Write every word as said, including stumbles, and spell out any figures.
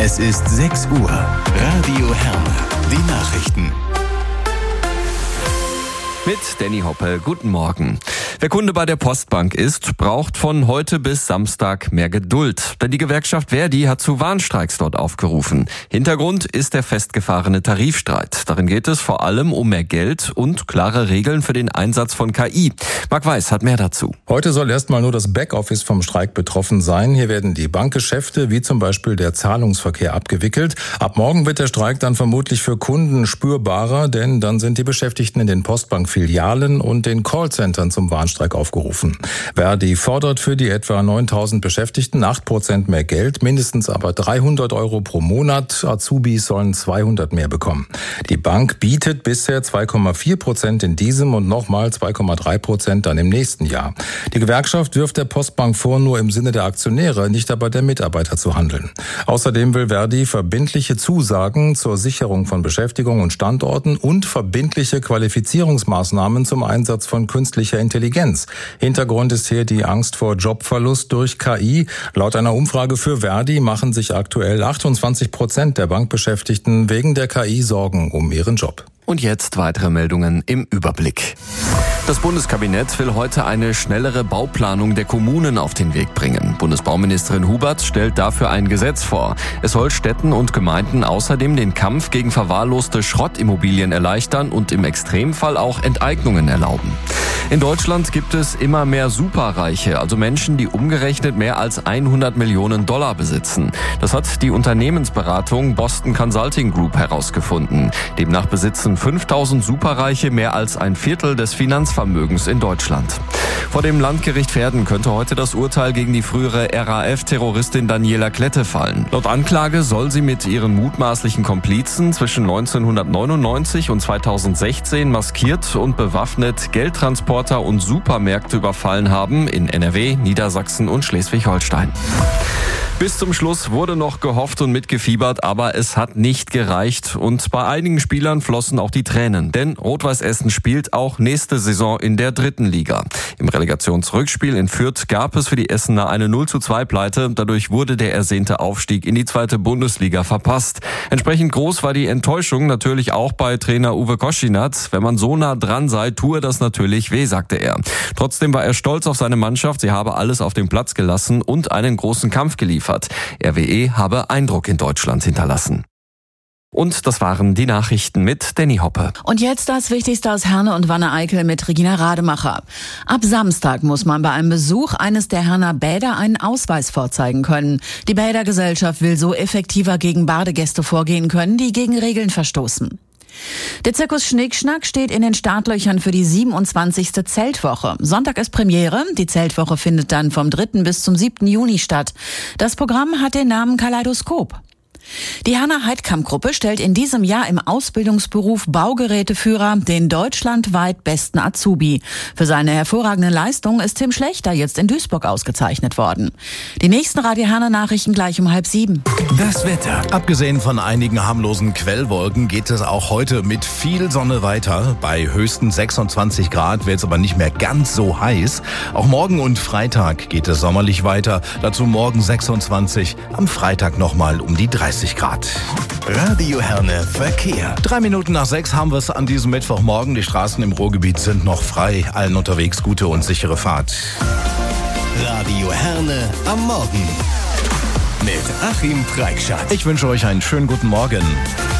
Es ist sechs Uhr. Radio Herne. Die Nachrichten. Mit Danny Hoppe, guten Morgen. Wer Kunde bei der Postbank ist, braucht von heute bis Samstag mehr Geduld. Denn die Gewerkschaft Verdi hat zu Warnstreiks dort aufgerufen. Hintergrund ist der festgefahrene Tarifstreit. Darin geht es vor allem um mehr Geld und klare Regeln für den Einsatz von K I. Marc Weiß hat mehr dazu. Heute soll erstmal nur das Backoffice vom Streik betroffen sein. Hier werden die Bankgeschäfte wie zum Beispiel der Zahlungsverkehr abgewickelt. Ab morgen wird der Streik dann vermutlich für Kunden spürbarer, denn dann sind die Beschäftigten in den Postbankfilialen und den Callcentern zum Warnstreik aufgerufen. Verdi fordert für die etwa neuntausend Beschäftigten acht Prozent mehr Geld, mindestens aber dreihundert Euro pro Monat. Azubis sollen zweihundert mehr bekommen. Die Bank bietet bisher zwei Komma vier Prozent in diesem und nochmal zwei Komma drei Prozent dann im nächsten Jahr. Die Gewerkschaft wirft der Postbank vor, nur im Sinne der Aktionäre, nicht aber der Mitarbeiter zu handeln. Außerdem will Verdi verbindliche Zusagen zur Sicherung von Beschäftigung und Standorten und verbindliche Qualifizierungsmaßnahmen zum Einsatz von künstlicher Intelligenz. Hintergrund ist hier die Angst vor Jobverlust durch K I. Laut einer Umfrage für Verdi machen sich aktuell achtundzwanzig Prozent der Bankbeschäftigten wegen der K I Sorgen um ihren Job. Und jetzt weitere Meldungen im Überblick. Das Bundeskabinett will heute eine schnellere Bauplanung der Kommunen auf den Weg bringen. Bundesbauministerin Hubert stellt dafür ein Gesetz vor. Es soll Städten und Gemeinden außerdem den Kampf gegen verwahrloste Schrottimmobilien erleichtern und im Extremfall auch Enteignungen erlauben. In Deutschland gibt es immer mehr Superreiche, also Menschen, die umgerechnet mehr als hundert Millionen Dollar besitzen. Das hat die Unternehmensberatung Boston Consulting Group herausgefunden. Demnach besitzen fünftausend Superreiche mehr als ein Viertel des Finanzvermögens in Deutschland. Vor dem Landgericht Verden könnte heute das Urteil gegen die frühere R A F-Terroristin Daniela Klette fallen. Laut Anklage soll sie mit ihren mutmaßlichen Komplizen zwischen neunzehnhundertneunundneunzig und zweitausendsechzehn maskiert und bewaffnet Geldtransporter und Supermärkte überfallen haben in N R W, Niedersachsen und Schleswig-Holstein. Bis zum Schluss wurde noch gehofft und mitgefiebert, aber es hat nicht gereicht. Und bei einigen Spielern flossen auch die Tränen. Denn Rot-Weiß Essen spielt auch nächste Saison in der dritten Liga. Im Relegationsrückspiel in Fürth gab es für die Essener eine null zu zwei Pleite. Dadurch wurde der ersehnte Aufstieg in die zweite Bundesliga verpasst. Entsprechend groß war die Enttäuschung natürlich auch bei Trainer Uwe Koschinat. Wenn man so nah dran sei, tue das natürlich weh, sagte er. Trotzdem war er stolz auf seine Mannschaft. Sie habe alles auf den Platz gelassen und einen großen Kampf geliefert. R W E habe Eindruck in Deutschland hinterlassen. Und das waren die Nachrichten mit Danny Hoppe. Und jetzt das Wichtigste aus Herne und Wanne-Eickel mit Regina Rademacher. Ab Samstag muss man bei einem Besuch eines der Herner Bäder einen Ausweis vorzeigen können. Die Bädergesellschaft will so effektiver gegen Badegäste vorgehen können, die gegen Regeln verstoßen. Der Zirkus Schnickschnack steht in den Startlöchern für die siebenundzwanzigste Zeltwoche. Sonntag ist Premiere. Die Zeltwoche findet dann vom dritten bis zum siebten Juni statt. Das Programm hat den Namen Kaleidoskop. Die Herner Heidkamp-Gruppe stellt in diesem Jahr im Ausbildungsberuf Baugeräteführer den deutschlandweit besten Azubi. Für seine hervorragende Leistung ist Tim Schlechter jetzt in Duisburg ausgezeichnet worden. Die nächsten Radio Herner Nachrichten gleich um halb sieben. Das Wetter. Abgesehen von einigen harmlosen Quellwolken geht es auch heute mit viel Sonne weiter. Bei höchstens sechsundzwanzig Grad wird es aber nicht mehr ganz so heiß. Auch morgen und Freitag geht es sommerlich weiter. Dazu morgen sechsundzwanzig, am Freitag nochmal um die dreißig Grad. Radio Herne Verkehr. Drei Minuten nach sechs haben wir es an diesem Mittwochmorgen. Die Straßen im Ruhrgebiet sind noch frei. Allen unterwegs gute und sichere Fahrt. Radio Herne am Morgen. Mit Achim Preikschat. Ich wünsche euch einen schönen guten Morgen.